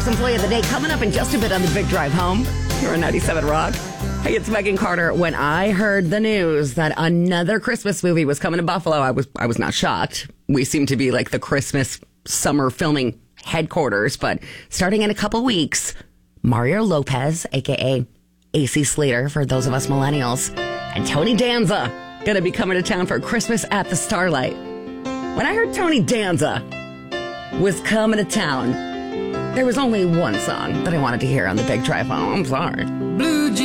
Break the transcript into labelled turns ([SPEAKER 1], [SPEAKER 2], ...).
[SPEAKER 1] Worst Employee of the Day coming up in just a bit on the Big Drive Home. Here on 97 Rock. Hey, it's Megan Carter. When I heard the news that another Christmas movie was coming to Buffalo, I was not shocked. We seem to be like the Christmas summer filming headquarters, but starting in a couple weeks, Mario Lopez, a.k.a. AC Slater for those of us millennials, and Tony Danza going to be coming to town for Christmas at the Starlight. When I heard Tony Danza was coming to town, there was only one song that I wanted to hear on the Big Drive Home. I'm sorry.